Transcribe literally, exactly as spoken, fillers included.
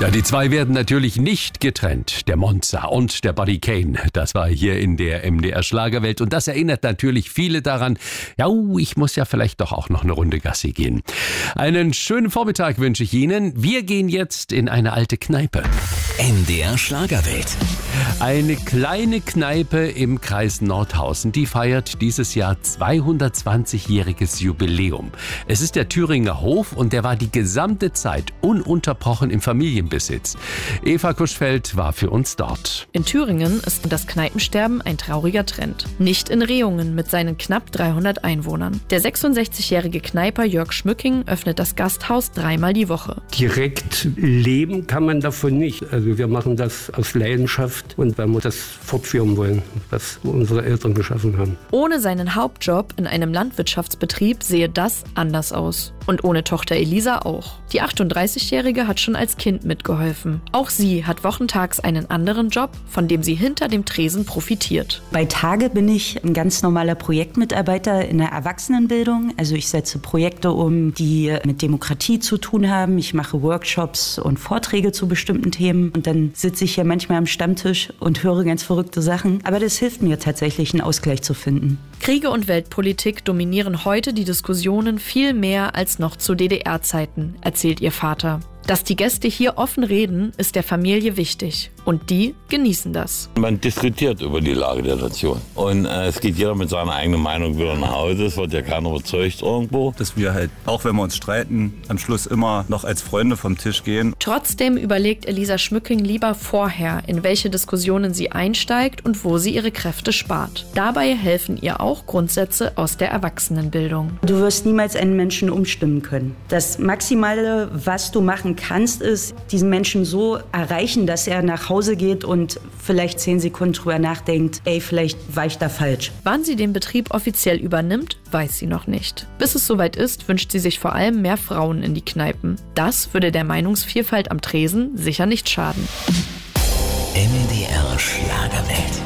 Ja, die zwei werden natürlich nicht getrennt, der Monza und der Buddy Kane. Das war hier in der M D R Schlagerwelt und das erinnert natürlich viele daran, ja, ich muss ja vielleicht doch auch noch eine Runde Gassi gehen. Einen schönen Vormittag wünsche ich Ihnen. Wir gehen jetzt in eine alte Kneipe. M D R Schlagerwelt. Eine kleine Kneipe im Kreis Nordhausen, die feiert dieses Jahr zweihundertzwanzigjähriges Jubiläum. Es ist der Thüringer Hof und der war die gesamte Zeit ununterbrochen im Familienbesitz. Eva Kuschfeld war für uns dort. In Thüringen ist das Kneipensterben ein trauriger Trend. Nicht in Rehungen mit seinen knapp dreihundert Einwohnern. Der sechsundsechzigjährige Kneiper Jörg Schmücking öffnet das Gasthaus dreimal die Woche. Direkt leben kann man davon nicht. Also wir machen das aus Leidenschaft und weil wir das fortführen wollen, was unsere Eltern geschaffen haben. Ohne seinen Hauptjob in einem Landwirtschaftsbetrieb sehe das anders aus. Und ohne Tochter Elisa auch. Die achtunddreißigjährige hat schon als Kind mitgeholfen. Auch sie hat wochentags einen anderen Job, von dem sie hinter dem Tresen profitiert. Bei Tage bin ich ein ganz normaler Projektmitarbeiter in der Erwachsenenbildung. Also ich setze Projekte um, die mit Demokratie zu tun haben. Ich mache Workshops und Vorträge zu bestimmten Themen. Und dann sitze ich hier manchmal am Stammtisch und höre ganz verrückte Sachen. Aber das hilft mir tatsächlich, einen Ausgleich zu finden. Kriege und Weltpolitik dominieren heute die Diskussionen viel mehr als noch zu D D R-Zeiten, erzählt ihr Vater. Dass die Gäste hier offen reden, ist der Familie wichtig. Und die genießen das. Man diskutiert über die Lage der Nation. Und äh, es geht jeder mit seiner eigenen Meinung wieder nach Hause. Es wird ja keiner überzeugt irgendwo. Dass wir halt, auch wenn wir uns streiten, am Schluss immer noch als Freunde vom Tisch gehen. Trotzdem überlegt Elisa Schmücking lieber vorher, in welche Diskussionen sie einsteigt und wo sie ihre Kräfte spart. Dabei helfen ihr auch Grundsätze aus der Erwachsenenbildung. Du wirst niemals einen Menschen umstimmen können. Das Maximale, was du machen kannst, ist, diesen Menschen so erreichen, dass er nach Hause geht und vielleicht zehn Sekunden drüber nachdenkt, ey, vielleicht war ich da falsch. Wann sie den Betrieb offiziell übernimmt, weiß sie noch nicht. Bis es soweit ist, wünscht sie sich vor allem mehr Frauen in die Kneipen. Das würde der Meinungsvielfalt am Tresen sicher nicht schaden. M D R Schlagerwelt.